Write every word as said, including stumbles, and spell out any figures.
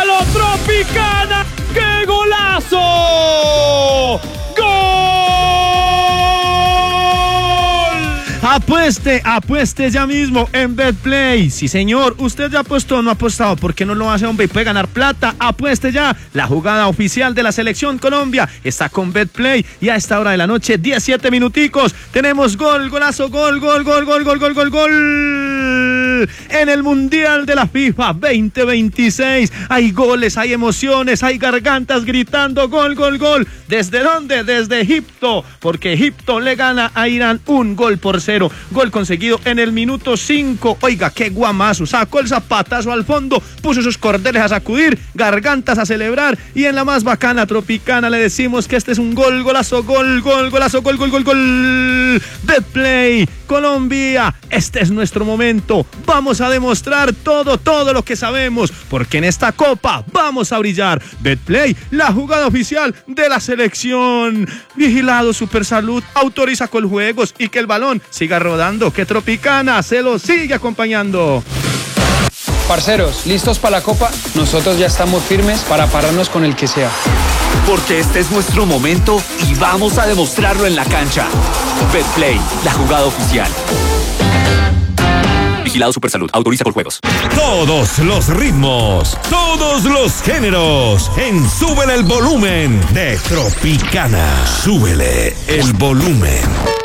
palo Tropicana. ¡Qué golazo! Apueste, apueste ya mismo en BetPlay. Sí, señor, usted ya apostó o no ha apostado. ¿Por qué no lo hace, hombre? Y puede ganar plata. Apueste ya. La jugada oficial de la Selección Colombia está con BetPlay. Y a esta hora de la noche, diecisiete minuticos, tenemos gol, golazo, gol, gol, gol, gol, gol, gol, gol, gol. En el Mundial de la FIFA veinte veintiséis. Hay goles, hay emociones, hay gargantas gritando gol, gol, gol. ¿Desde dónde? Desde Egipto. Porque Egipto le gana a Irán un gol por cero. Gol conseguido en el minuto cinco. Oiga, qué guamazo. Sacó el zapatazo al fondo, puso sus cordeles a sacudir, gargantas a celebrar. Y en la más bacana Tropicana le decimos que este es un gol, golazo, gol, gol, golazo, gol, gol, gol, gol. BetPlay, Colombia, este es nuestro momento. Vamos a demostrar todo, todo lo que sabemos, porque en esta copa vamos a brillar. BetPlay, la jugada oficial de la selección. Vigilado Supersalud, autoriza Coljuegos y que el balón siga rodando, que Tropicana se lo sigue acompañando. Parceros, ¿listos para la copa? Nosotros ya estamos firmes para pararnos con el que sea. Porque este es nuestro momento y vamos a demostrarlo en la cancha. BetPlay, la jugada oficial. Vigilado Supersalud, autoriza Coljuegos. Todos los ritmos, todos los géneros, en Súbele el Volumen de Tropicana. Súbele el volumen.